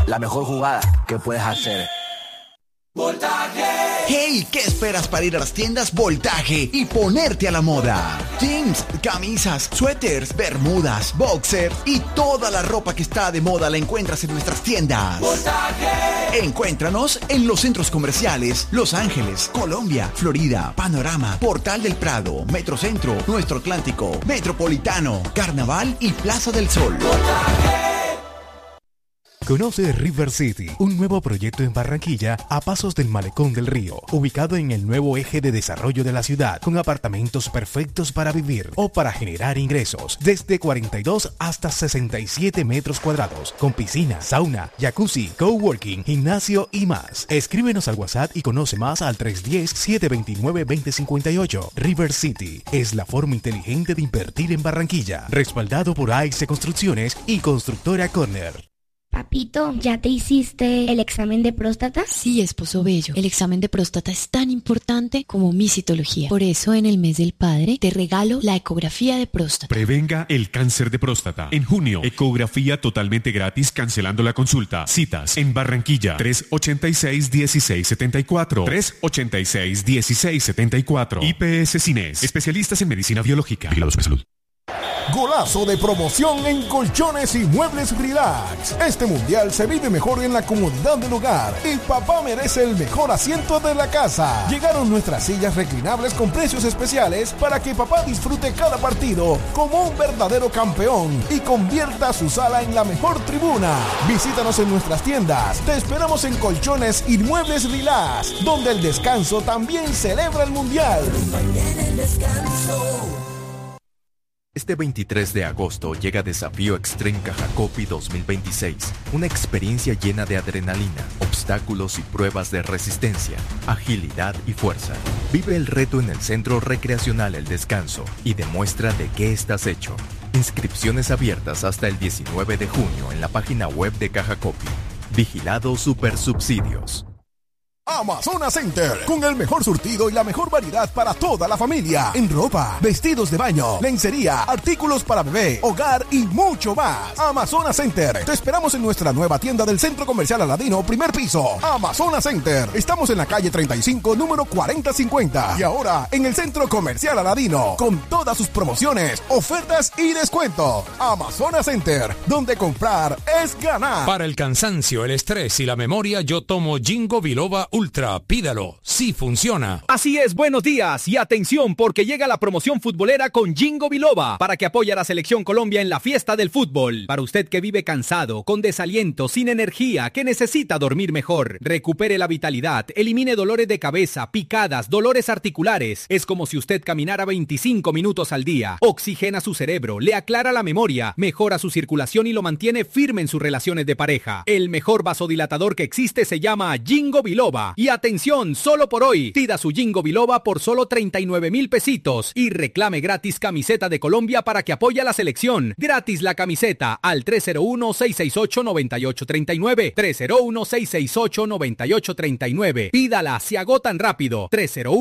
la mejor jugada que puedes hacer. Voltaje. Hey, ¿qué esperas para ir a las tiendas Voltaje y ponerte a la moda? Jeans, camisas, suéteres, bermudas, boxer y toda la ropa que está de moda la encuentras en nuestras tiendas. Voltaje. Encuéntranos en los centros comerciales Los Ángeles, Colombia, Florida, Panorama, Portal del Prado, Metrocentro, Nuestro Atlántico, Metropolitano, Carnaval y Plaza del Sol. Voltaje. Conoce River City, un nuevo proyecto en Barranquilla a pasos del Malecón del Río, ubicado en el nuevo eje de desarrollo de la ciudad, con apartamentos perfectos para vivir o para generar ingresos, desde 42 hasta 67 metros cuadrados, con piscina, sauna, jacuzzi, coworking, gimnasio y más. Escríbenos al WhatsApp y conoce más al 310-729-2058. River City es la forma inteligente de invertir en Barranquilla, respaldado por AIC Construcciones y Constructora Corner. Papito, ¿ya te hiciste el examen de próstata? Sí, esposo bello. El examen de próstata es tan importante como mi citología. Por eso, en el mes del padre, te regalo la ecografía de próstata. Prevenga el cáncer de próstata. En junio, ecografía totalmente gratis cancelando la consulta. Citas en Barranquilla, 386-1674. 386-1674. IPS Cines, especialistas en medicina biológica. Vigilados por salud. Golazo de promoción en Colchones y Muebles Relax. Este mundial se vive mejor en la comodidad del hogar y papá merece el mejor asiento de la casa. Llegaron nuestras sillas reclinables con precios especiales para que papá disfrute cada partido como un verdadero campeón y convierta su sala en la mejor tribuna. Visítanos en nuestras tiendas. Te esperamos en Colchones y Muebles Relax, donde el descanso también celebra el mundial. Este 23 de agosto llega Desafío Extreme Cajacopi 2026, una experiencia llena de adrenalina, obstáculos y pruebas de resistencia, agilidad y fuerza. Vive el reto en el Centro Recreacional El Descanso y demuestra de qué estás hecho. Inscripciones abiertas hasta el 19 de junio en la página web de Cajacopi. Vigilado Supersubsidios. Amazonas Center, con el mejor surtido y la mejor variedad para toda la familia, en ropa, vestidos de baño, lencería, artículos para bebé, hogar y mucho más. Amazonas Center, te esperamos en nuestra nueva tienda del Centro Comercial Aladino, primer piso. Amazonas Center, estamos en la calle 35, número 4050, y ahora en el Centro Comercial Aladino, con todas sus promociones, ofertas y descuentos. Amazonas Center, donde comprar es ganar. Para el cansancio, el estrés y la memoria, yo tomo Ginkgo Biloba Ultra, pídalo, sí funciona. Así es, buenos días y atención porque llega la promoción futbolera con Ginkgo Biloba para que apoye a la Selección Colombia en la fiesta del fútbol. Para usted que vive cansado, con desaliento, sin energía, que necesita dormir mejor, recupere la vitalidad, elimine dolores de cabeza, picadas, dolores articulares. Es como si usted caminara 25 minutos al día. Oxigena su cerebro, le aclara la memoria, mejora su circulación y lo mantiene firme en sus relaciones de pareja. El mejor vasodilatador que existe se llama Ginkgo Biloba. Y atención, solo por hoy, pida su Ginkgo Biloba por solo 39,000 pesitos y reclame gratis camiseta de Colombia para que apoye a la selección. Gratis la camiseta al 301-668-9839. 301-668-9839. Pídala, se agotan rápido.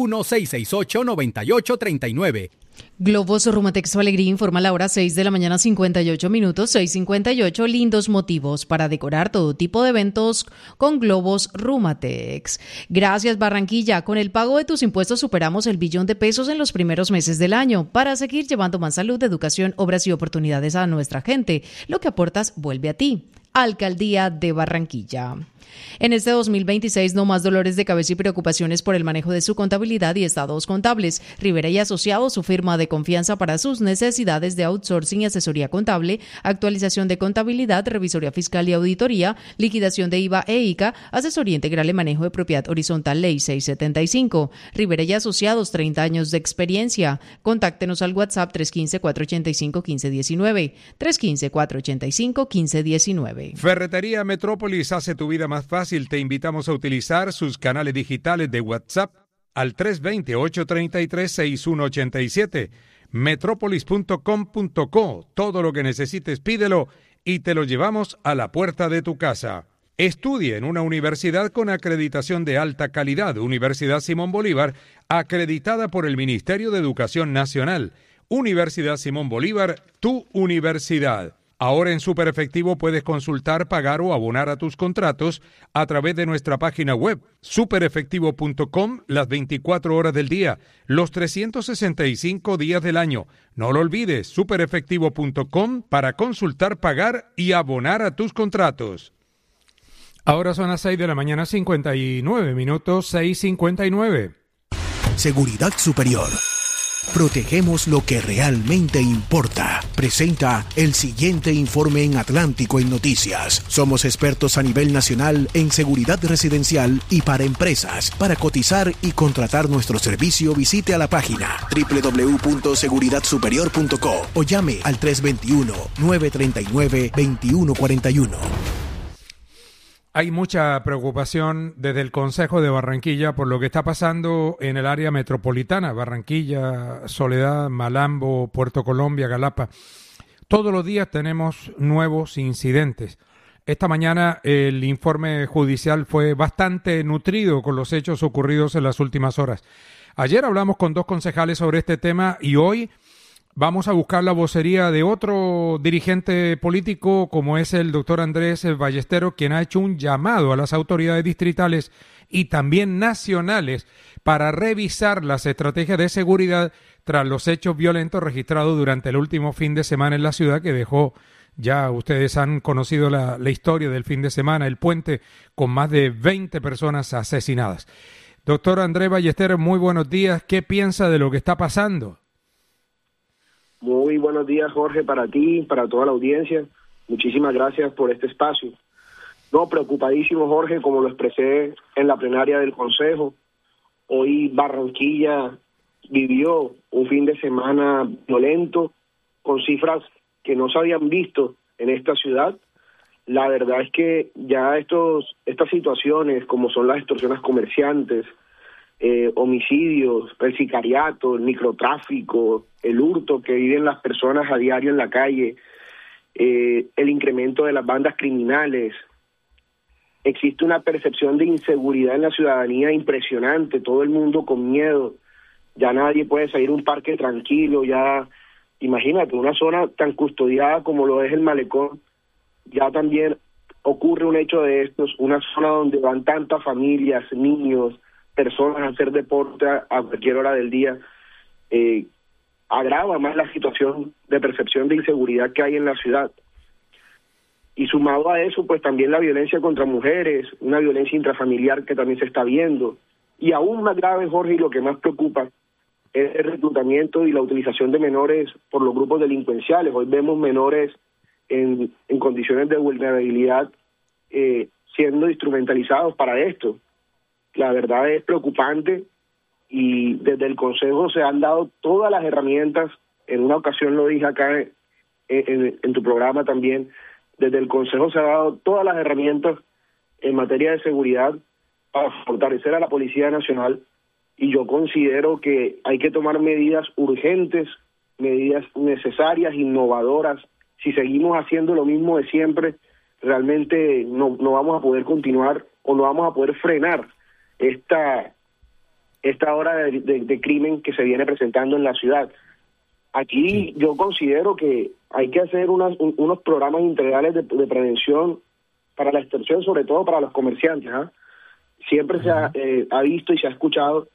301-668-9839. Globos Rumatex Su Alegría informa a la hora 6 de la mañana 58 minutos, 6:58, lindos motivos para decorar todo tipo de eventos con Globos Rumatex. Gracias Barranquilla, con el pago de tus impuestos superamos el billón de pesos en los primeros meses del año para seguir llevando más salud, educación, obras y oportunidades a nuestra gente. Lo que aportas vuelve a ti. Alcaldía de Barranquilla. En este 2026, no más dolores de cabeza y preocupaciones por el manejo de su contabilidad y estados contables. Rivera y Asociados, su firma de confianza para sus necesidades de outsourcing y asesoría contable, actualización de contabilidad, revisoría fiscal y auditoría, liquidación de IVA e ICA, asesoría integral en manejo de propiedad horizontal, Ley 675. Rivera y Asociados, 30 años de experiencia. Contáctenos al WhatsApp 315-485-1519. 315-485-1519. Ferretería Metrópolis hace tu vida más fácil. Te invitamos a utilizar sus canales digitales de WhatsApp al 320-833-6187. Metrópolis.com.co. Todo lo que necesites pídelo y te lo llevamos a la puerta de tu casa. Estudie en una universidad con acreditación de alta calidad. Universidad Simón Bolívar, acreditada por el Ministerio de Educación Nacional. Universidad Simón Bolívar, tu universidad. Ahora en Super Efectivo puedes consultar, pagar o abonar a tus contratos a través de nuestra página web, superefectivo.com, las 24 horas del día, los 365 días del año. No lo olvides, superefectivo.com para consultar, pagar y abonar a tus contratos. Ahora son las 6 de la mañana, 59 minutos, 6:59. Seguridad Superior. Protegemos lo que realmente importa. Presenta el siguiente informe en Atlántico en Noticias. Somos expertos a nivel nacional en seguridad residencial y para empresas. Para cotizar y contratar nuestro servicio, visite a la página www.seguridadsuperior.co o llame al 321-939-2141. Hay mucha preocupación desde el Consejo de Barranquilla por lo que está pasando en el área metropolitana, Barranquilla, Soledad, Malambo, Puerto Colombia, Galapa. Todos los días tenemos nuevos incidentes. Esta mañana el informe judicial fue bastante nutrido con los hechos ocurridos en las últimas horas. Ayer hablamos con 2 concejales sobre este tema y hoy vamos a buscar la vocería de otro dirigente político como es el doctor Andrés Ballesteros, quien ha hecho un llamado a las autoridades distritales y también nacionales para revisar las estrategias de seguridad tras los hechos violentos registrados durante el último fin de semana en la ciudad, que dejó, ya ustedes han conocido la historia del fin de semana, el puente con más de 20 personas asesinadas. Doctor Andrés Ballesteros, muy buenos días. ¿Qué piensa de lo que está pasando? Muy buenos días, Jorge, para ti, para toda la audiencia. Muchísimas gracias por este espacio. No, preocupadísimo, Jorge, como lo expresé en la plenaria del Consejo. Hoy Barranquilla vivió un fin de semana violento, con cifras que no se habían visto en esta ciudad. La verdad es que ya estas situaciones, como son las extorsiones comerciantes, homicidios, el sicariato, el microtráfico, el hurto que viven las personas a diario en la calle, el incremento de las bandas criminales. Existe una percepción de inseguridad en la ciudadanía impresionante, todo el mundo con miedo, ya nadie puede salir a un parque tranquilo, ya imagínate, una zona tan custodiada como lo es el Malecón, ya también ocurre un hecho de estos, una zona donde van tantas familias, niños, personas a hacer deporte a cualquier hora del día, agrava más la situación de percepción de inseguridad que hay en la ciudad. Y sumado a eso, pues también la violencia contra mujeres, una violencia intrafamiliar que también se está viendo. Y aún más grave, Jorge, y lo que más preocupa, es el reclutamiento y la utilización de menores por los grupos delincuenciales. Hoy vemos menores en condiciones de vulnerabilidad siendo instrumentalizados para esto. La verdad es preocupante y desde el Consejo se han dado todas las herramientas. En una ocasión lo dije acá en tu programa también, desde el Consejo se han dado todas las herramientas en materia de seguridad para fortalecer a la Policía Nacional, y yo considero que hay que tomar medidas urgentes, medidas necesarias, innovadoras. Si seguimos haciendo lo mismo de siempre, realmente no vamos a poder continuar o no vamos a poder frenar esta ola de crimen que se viene presentando en la ciudad. Aquí yo considero que hay que hacer unos programas integrales de prevención para la extorsión, sobre todo para los comerciantes. Siempre se ha visto y se ha escuchado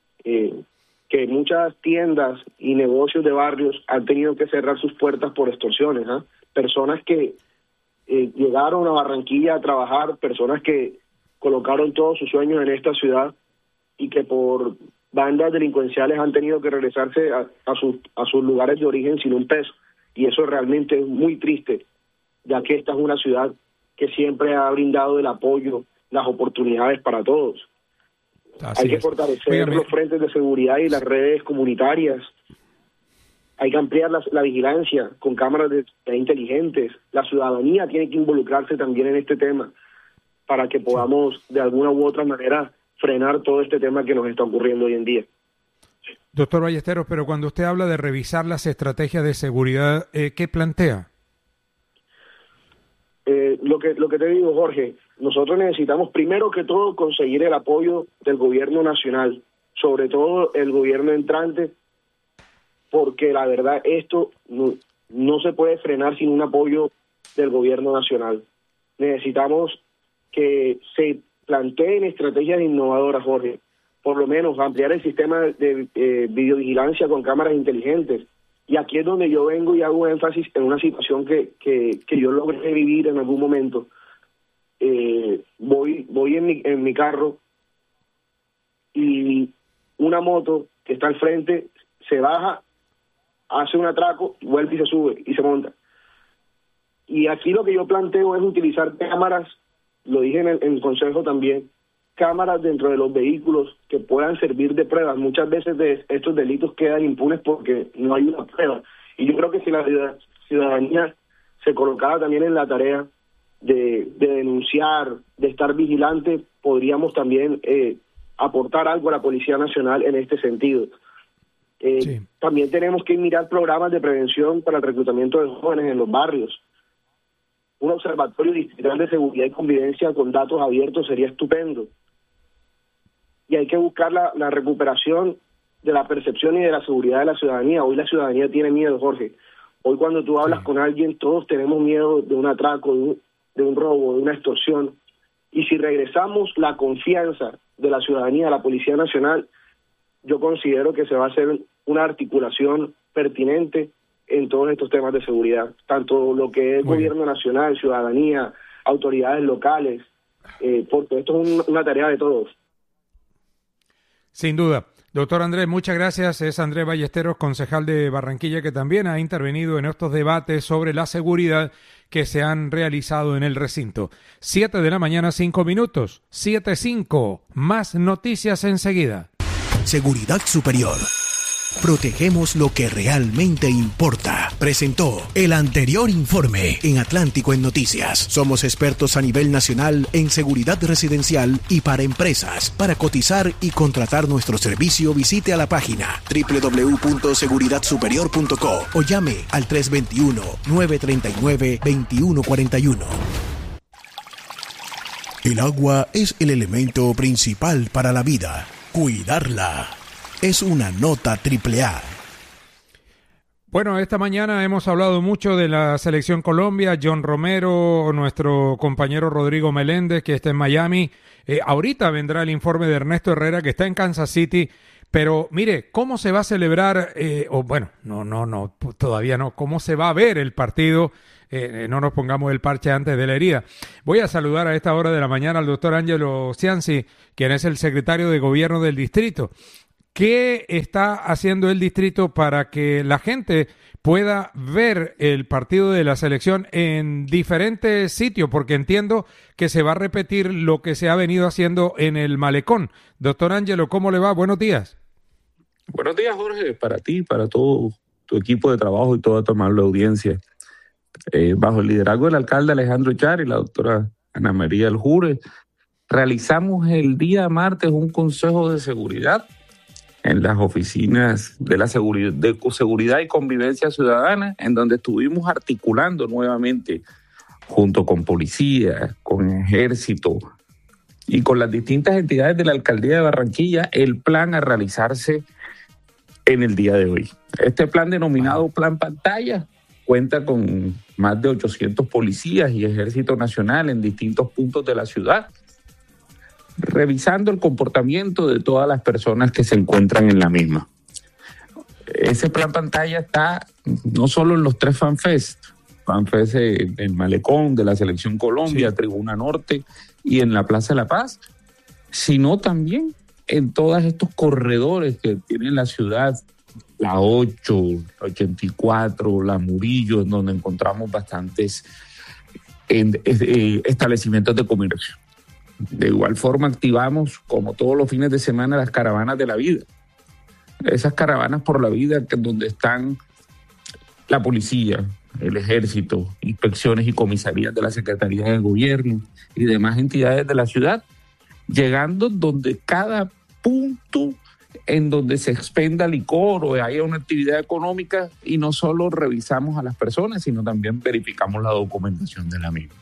que muchas tiendas y negocios de barrios han tenido que cerrar sus puertas por extorsiones. Personas que llegaron a Barranquilla a trabajar, personas que colocaron todos sus sueños en esta ciudad y que por bandas delincuenciales han tenido que regresarse a sus lugares de origen sin un peso. Y eso realmente es muy triste, ya que esta es una ciudad que siempre ha brindado el apoyo, las oportunidades para todos. Hay que fortalecer los frentes de seguridad y las redes comunitarias. Hay que ampliar la vigilancia con cámaras inteligentes. La ciudadanía tiene que involucrarse también en este tema para que podamos de alguna u otra manera frenar todo este tema que nos está ocurriendo hoy en día. Doctor Ballesteros, pero cuando usted habla de revisar las estrategias de seguridad, ¿qué plantea? Lo que te digo, Jorge, nosotros necesitamos primero que todo conseguir el apoyo del gobierno nacional, sobre todo el gobierno entrante, porque la verdad esto no se puede frenar sin un apoyo del gobierno nacional. Necesitamos que se planteen estrategias innovadoras, Jorge, por lo menos ampliar el sistema de videovigilancia con cámaras inteligentes. Y aquí es donde yo vengo y hago énfasis en una situación que yo logré vivir en algún momento. Voy en mi carro y una moto que está al frente se baja, hace un atraco, vuelve y se sube y se monta. Y aquí lo que yo planteo es utilizar cámaras, lo dije en el consejo también, cámaras dentro de los vehículos que puedan servir de pruebas. Muchas veces estos delitos quedan impunes porque no hay una prueba. Y yo creo que si la ciudadanía se colocara también en la tarea de denunciar, de estar vigilante, podríamos también aportar algo a la Policía Nacional en este sentido. Sí. También tenemos que mirar programas de prevención para el reclutamiento de jóvenes en los barrios. Un observatorio distrital de seguridad y convivencia con datos abiertos sería estupendo. Y hay que buscar la recuperación de la percepción y de la seguridad de la ciudadanía. Hoy la ciudadanía tiene miedo, Jorge. Hoy cuando tú hablas con alguien, todos tenemos miedo de un atraco, de un robo, de una extorsión. Y si regresamos la confianza de la ciudadanía a la Policía Nacional, yo considero que se va a hacer una articulación pertinente en todos estos temas de seguridad, tanto lo que es gobierno nacional, ciudadanía, autoridades locales, porque esto es una tarea de todos. Sin duda. Doctor Andrés, muchas gracias. Es Andrés Ballesteros, concejal de Barranquilla, que también ha intervenido en estos debates sobre la seguridad que se han realizado en el recinto. 7 de la mañana, 5 minutos. 7:05. Más noticias enseguida. Seguridad Superior. Protegemos lo que realmente importa. Presentó el anterior informe en Atlántico en Noticias. Somos expertos a nivel nacional en seguridad residencial y para empresas. Para cotizar y contratar nuestro servicio, visite a la página www.seguridadsuperior.co o llame al 321-939-2141. El agua es el elemento principal para la vida. Cuidarla es una nota AAA. Bueno, esta mañana hemos hablado mucho de la Selección Colombia, John Romero, nuestro compañero Rodrigo Meléndez, que está en Miami. Ahorita vendrá el informe de Ernesto Herrera, que está en Kansas City. Pero mire, ¿cómo se va a celebrar? Todavía no. ¿Cómo se va a ver el partido? No nos pongamos el parche antes de la herida. Voy a saludar a esta hora de la mañana al doctor Angelo Cianci, quien es el secretario de Gobierno del Distrito. ¿Qué está haciendo el distrito para que la gente pueda ver el partido de la selección en diferentes sitios? Porque entiendo que se va a repetir lo que se ha venido haciendo en el Malecón. Doctor Ángelo, ¿cómo le va? Buenos días. Buenos días, Jorge, para ti, para todo tu equipo de trabajo y toda tu amable audiencia. Bajo el liderazgo del alcalde Alejandro Char y la doctora Ana María Aljure, realizamos el día martes un consejo de seguridad en las oficinas de la seguridad y convivencia ciudadana, en donde estuvimos articulando nuevamente junto con policía, con ejército y con las distintas entidades de la alcaldía de Barranquilla el plan a realizarse en el día de hoy. Este plan, denominado Plan Pantalla, cuenta con más de 800 policías y ejército nacional en distintos puntos de la ciudad, revisando el comportamiento de todas las personas que se encuentran en la misma. Ese plan Pantalla está no solo en los 3 FanFest en Malecón, de la Selección Colombia, sí, Tribuna Norte y en la Plaza de la Paz, sino también en todos estos corredores que tiene la ciudad, la 8, la 84, la Murillo, en donde encontramos bastantes establecimientos de comercio. De igual forma activamos, como todos los fines de semana, las caravanas de la vida. Esas caravanas por la vida, donde están la policía, el ejército, inspecciones y comisarías de la Secretaría de Gobierno y demás entidades de la ciudad, llegando donde cada punto en donde se expenda licor o haya una actividad económica, y no solo revisamos a las personas, sino también verificamos la documentación de la misma.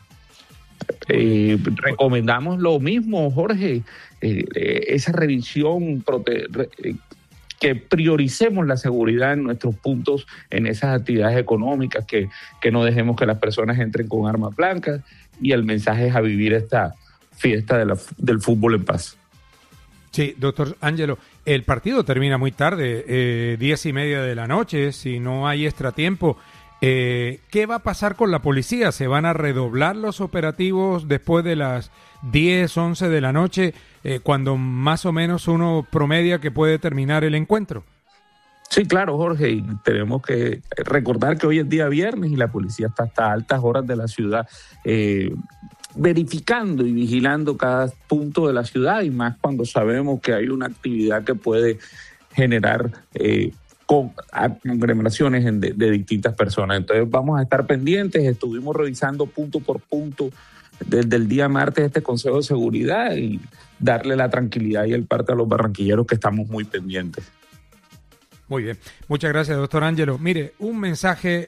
Recomendamos lo mismo, Jorge, esa revisión que prioricemos la seguridad en nuestros puntos, en esas actividades económicas, que no dejemos que las personas entren con armas blancas, y el mensaje es a vivir esta fiesta del fútbol en paz. Sí, doctor Ángelo, el partido termina muy tarde, 10:30 de la noche, si no hay extratiempo. ¿Qué va a pasar con la policía? ¿Se van a redoblar los operativos después de las 10, 11 de la noche, cuando más o menos uno promedia que puede terminar el encuentro? Sí, claro, Jorge, y tenemos que recordar que hoy es día viernes y la policía está hasta altas horas de la ciudad verificando y vigilando cada punto de la ciudad, y más cuando sabemos que hay una actividad que puede generar conglomeraciones de distintas personas. Entonces vamos a estar pendientes. Estuvimos revisando punto por punto desde el día martes este Consejo de Seguridad y darle la tranquilidad y el parte a los barranquilleros que estamos muy pendientes. Muy bien, muchas gracias, doctor Ángelo. Mire, un mensaje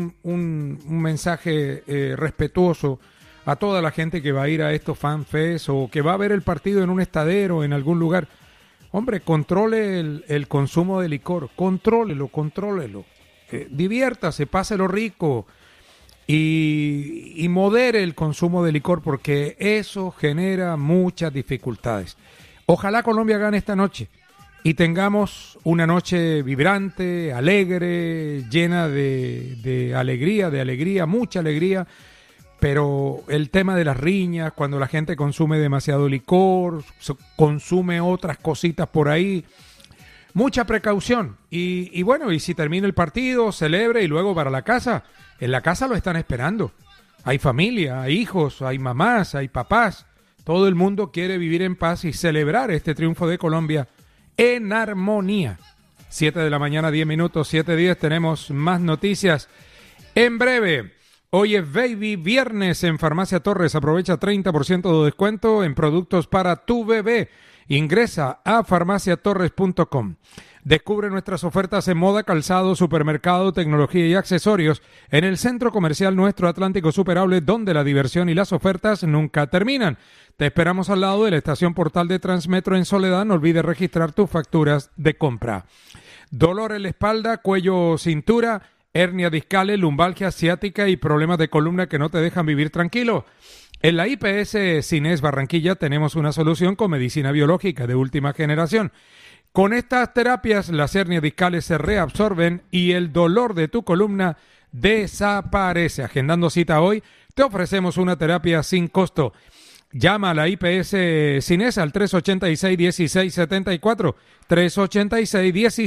respetuoso a toda la gente que va a ir a estos FanFest o que va a ver el partido en un estadero, en algún lugar. Hombre, controle el consumo de licor, contrólelo. Diviértase, páselo rico y modere el consumo de licor, porque eso genera muchas dificultades. Ojalá Colombia gane esta noche y tengamos una noche vibrante, alegre, llena de alegría, mucha alegría. Pero el tema de las riñas, cuando la gente consume demasiado licor, consume otras cositas por ahí, mucha precaución. Y bueno, y si termina el partido, celebre y luego para la casa. En la casa lo están esperando. Hay familia, hay hijos, hay mamás, hay papás. Todo el mundo quiere vivir en paz y celebrar este triunfo de Colombia en armonía. 7 de la mañana, 10 minutos, 7:10, tenemos más noticias en breve. Hoy es Baby Viernes en Farmacia Torres. Aprovecha 30% de descuento en productos para tu bebé. Ingresa a farmaciatorres.com. Descubre nuestras ofertas en moda, calzado, supermercado, tecnología y accesorios en el Centro Comercial Nuestro Atlántico Super Outlet, donde la diversión y las ofertas nunca terminan. Te esperamos al lado de la estación Portal de Transmetro en Soledad. No olvides registrar tus facturas de compra. Dolor en la espalda, cuello, cintura, hernia discales, lumbalgia ciática y problemas de columna que no te dejan vivir tranquilo. En la IPS Cines Barranquilla tenemos una solución con medicina biológica de última generación. Con estas terapias las hernias discales se reabsorben y el dolor de tu columna desaparece. Agendando cita hoy, te ofrecemos una terapia sin costo. Llama a la IPS Cines al 386-1674, 386-1674.